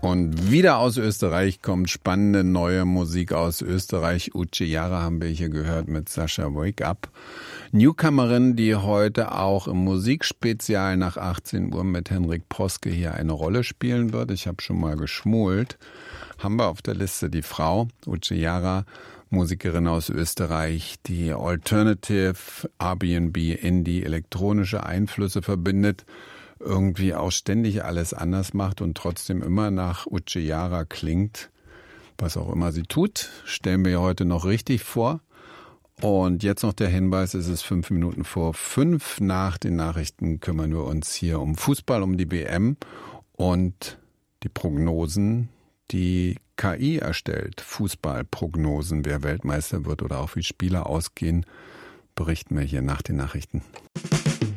Und wieder aus Österreich kommt spannende neue Musik aus Österreich. Uche Jara haben wir hier gehört mit Sascha Wake Up. Newcomerin, die heute auch im Musikspezial nach 18 Uhr mit Henrik Proske hier eine Rolle spielen wird. Ich habe schon mal geschmult. Haben wir auf der Liste die Frau, Uche Jara, Musikerin aus Österreich, die Alternative, Airbnb, Indie, elektronische Einflüsse verbindet, irgendwie auch ständig alles anders macht und trotzdem immer nach Uche Jara klingt. Was auch immer sie tut, stellen wir heute noch richtig vor. Und jetzt noch der Hinweis, es ist 5 Minuten vor 5. Nach den Nachrichten kümmern wir uns hier um Fußball, um die WM und die Prognosen, die KI erstellt. Fußballprognosen, wer Weltmeister wird oder auch wie Spieler ausgehen, berichten wir hier nach den Nachrichten.